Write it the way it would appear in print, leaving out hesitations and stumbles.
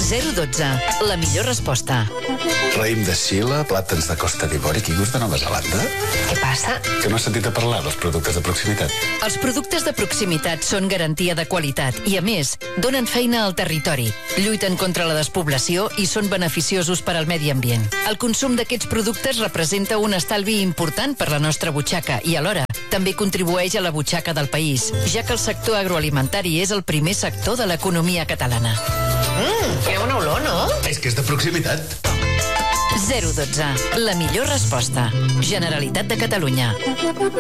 012. La millor resposta. Raïm de Xile, plàtans de Costa d'Ivori, quigos de Nova Zelanda. Què passa? Que no has sentit a parlar dels productes de proximitat. Els productes de proximitat són garantia de qualitat i, a més, donen feina al territori, lluiten contra la despoblació i són beneficiosos per al medi ambient. El consum d'aquests productes representa un estalvi important per la nostra butxaca i, alhora, també contribueix a la butxaca del país, ja que el sector agroalimentari és el primer sector de l'economia catalana. Quina bona olor, no? És que és de proximitat. 012. La millor resposta. Generalitat de Catalunya.